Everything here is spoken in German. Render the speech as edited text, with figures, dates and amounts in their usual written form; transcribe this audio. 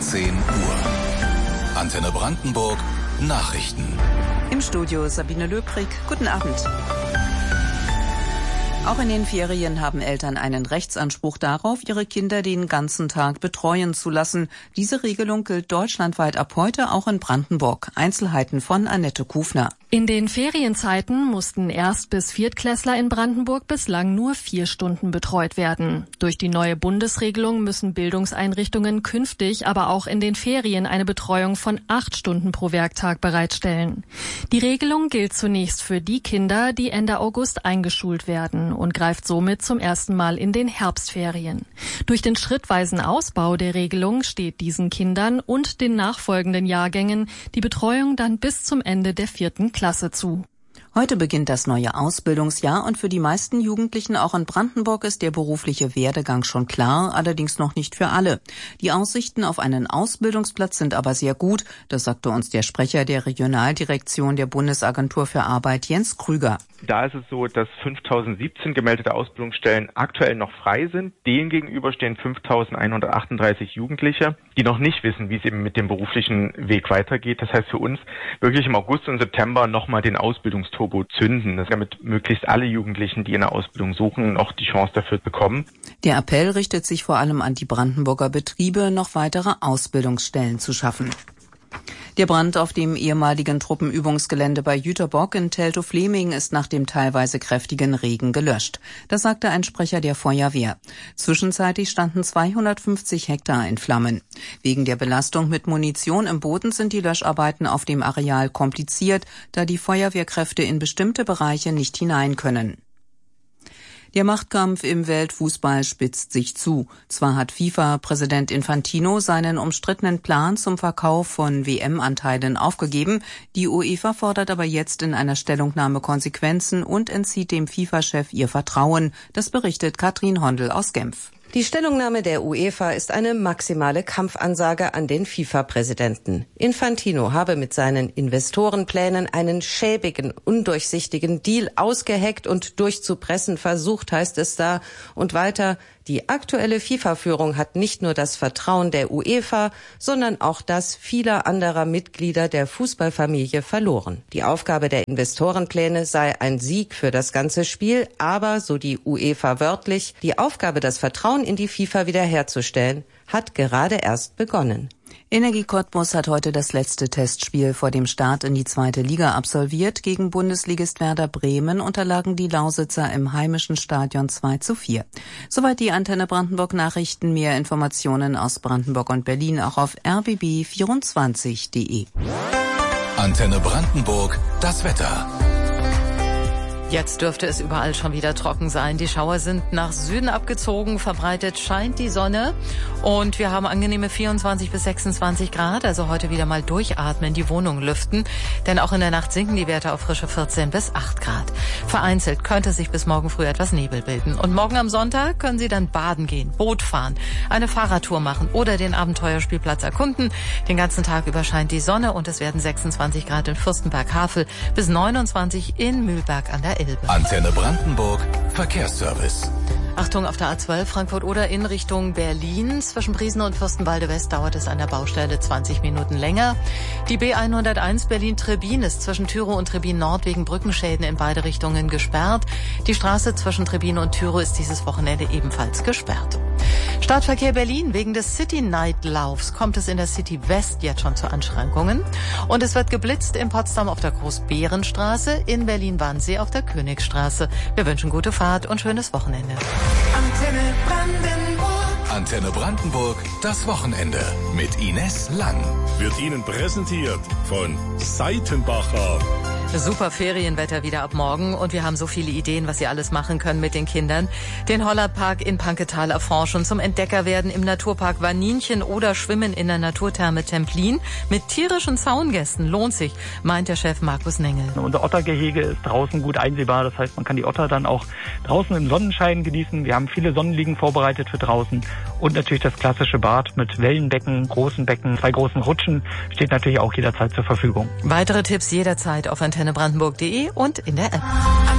10 Uhr. Antenne Brandenburg Nachrichten. Im Studio Sabine Löbrig. Guten Abend. Auch in den Ferien haben Eltern einen Rechtsanspruch darauf, ihre Kinder den ganzen Tag betreuen zu lassen. Diese Regelung gilt deutschlandweit ab heute auch in Brandenburg. Einzelheiten von Annette Kufner. In den Ferienzeiten mussten Erst- bis Viertklässler in Brandenburg bislang nur 4 Stunden betreut werden. Durch die neue Bundesregelung müssen Bildungseinrichtungen künftig aber auch in den Ferien eine Betreuung von 8 Stunden pro Werktag bereitstellen. Die Regelung gilt zunächst für die Kinder, die Ende August eingeschult werden und greift somit zum ersten Mal in den Herbstferien. Durch den schrittweisen Ausbau der Regelung steht diesen Kindern und den nachfolgenden Jahrgängen die Betreuung dann bis zum Ende der 4. Klasse zu. Heute beginnt das neue Ausbildungsjahr und für die meisten Jugendlichen auch in Brandenburg ist der berufliche Werdegang schon klar, allerdings noch nicht für alle. Die Aussichten auf einen Ausbildungsplatz sind aber sehr gut, das sagte uns der Sprecher der Regionaldirektion der Bundesagentur für Arbeit, Jens Krüger. Da ist es so, dass 5.017 gemeldete Ausbildungsstellen aktuell noch frei sind. Denen gegenüber stehen 5.138 Jugendliche, die noch nicht wissen, wie es eben mit dem beruflichen Weg weitergeht. Das heißt für uns wirklich im August und September nochmal den Ausbildungsturbo zünden, damit möglichst alle Jugendlichen, die eine Ausbildung suchen, noch die Chance dafür bekommen. Der Appell richtet sich vor allem an die Brandenburger Betriebe, noch weitere Ausbildungsstellen zu schaffen. Der Brand auf dem ehemaligen Truppenübungsgelände bei Jüterbock in Teltow-Fleming ist nach dem teilweise kräftigen Regen gelöscht. Das sagte ein Sprecher der Feuerwehr. Zwischenzeitlich standen 250 Hektar in Flammen. Wegen der Belastung mit Munition im Boden sind die Löscharbeiten auf dem Areal kompliziert, da die Feuerwehrkräfte in bestimmte Bereiche nicht hinein können. Der Machtkampf im Weltfußball spitzt sich zu. Zwar hat FIFA-Präsident Infantino seinen umstrittenen Plan zum Verkauf von WM-Anteilen aufgegeben, die UEFA fordert aber jetzt in einer Stellungnahme Konsequenzen und entzieht dem FIFA-Chef ihr Vertrauen. Das berichtet Katrin Hondel aus Genf. Die Stellungnahme der UEFA ist eine maximale Kampfansage an den FIFA-Präsidenten. Infantino habe mit seinen Investorenplänen einen schäbigen, undurchsichtigen Deal ausgeheckt und durchzupressen versucht, heißt es da. Und weiter, die aktuelle FIFA-Führung hat nicht nur das Vertrauen der UEFA, sondern auch das vieler anderer Mitglieder der Fußballfamilie verloren. Die Aufgabe der Investorenpläne sei ein Sieg für das ganze Spiel, aber, so die UEFA wörtlich, die Aufgabe, das Vertrauen in die FIFA wiederherzustellen, hat gerade erst begonnen. Energie Cottbus hat heute das letzte Testspiel vor dem Start in die 2. Liga absolviert. Gegen Bundesligist Werder Bremen unterlagen die Lausitzer im heimischen Stadion 2:4. Soweit die Antenne Brandenburg Nachrichten. Mehr Informationen aus Brandenburg und Berlin auch auf rbb24.de. Antenne Brandenburg, das Wetter. Jetzt dürfte es überall schon wieder trocken sein. Die Schauer sind nach Süden abgezogen, verbreitet scheint die Sonne und wir haben angenehme 24 bis 26 Grad, also heute wieder mal durchatmen, die Wohnung lüften, denn auch in der Nacht sinken die Werte auf frische 14 bis 8 Grad. Vereinzelt könnte sich bis morgen früh etwas Nebel bilden und morgen am Sonntag können Sie dann baden gehen, Boot fahren, eine Fahrradtour machen oder den Abenteuerspielplatz erkunden. Den ganzen Tag über scheint die Sonne und es werden 26 Grad in Fürstenberg-Havel bis 29 in Mühlberg an der Elbe. Antenne Brandenburg, Verkehrsservice. Achtung, auf der A12 Frankfurt-Oder in Richtung Berlin. Zwischen Briesen und Fürstenwalde West dauert es an der Baustelle 20 Minuten länger. Die B101 Berlin-Trebin ist zwischen Tyrow und Trebin Nord wegen Brückenschäden in beide Richtungen gesperrt. Die Straße zwischen Trebin und Tyrow ist dieses Wochenende ebenfalls gesperrt. Stadtverkehr Berlin. Wegen des City-Night-Laufs kommt es in der City West jetzt schon zu Anschränkungen. Und es wird geblitzt in Potsdam auf der Großbärenstraße, in Berlin-Wannsee auf der Königsstraße. Wir wünschen gute Fahrt und schönes Wochenende. Antenne Brandenburg. Antenne Brandenburg, das Wochenende mit Ines Lang. Wird Ihnen präsentiert von Seitenbacher. Super Ferienwetter wieder ab morgen und wir haben so viele Ideen, was Sie alles machen können mit den Kindern. Den Hollerpark in Panketal erforschen, zum Entdecker werden im Naturpark Waninchen oder schwimmen in der Naturtherme Templin mit tierischen Zaungästen. Lohnt sich, meint der Chef Markus Nengel. Unser Ottergehege ist draußen gut einsehbar, das heißt, man kann die Otter dann auch draußen im Sonnenschein genießen. Wir haben viele Sonnenliegen vorbereitet für draußen und natürlich das klassische Bad mit Wellenbecken, großen Becken, 2 großen Rutschen steht natürlich auch jederzeit zur Verfügung. Weitere Tipps jederzeit auf antennebrandenburg.de und in der App.